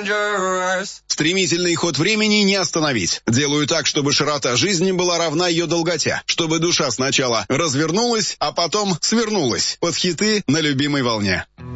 Стремительный ход времени не остановить. Делаю так, чтобы широта жизни была равна ее долготе. Чтобы душа сначала развернулась, а потом свернулась. Под хиты на любимой волне.